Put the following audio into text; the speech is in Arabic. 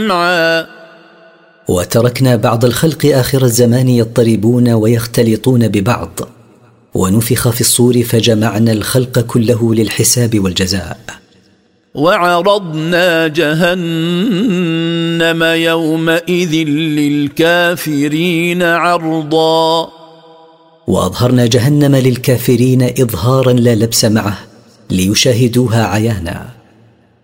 وتركنا بعض الخلق آخر الزمان يضطربون ويختلطون ببعض، ونفخ في الصور فجمعنا الخلق كله للحساب والجزاء. وعرضنا جهنم يومئذ للكافرين عرضا. وأظهرنا جهنم للكافرين إظهارا لا لبس معه ليشاهدوها عيانا.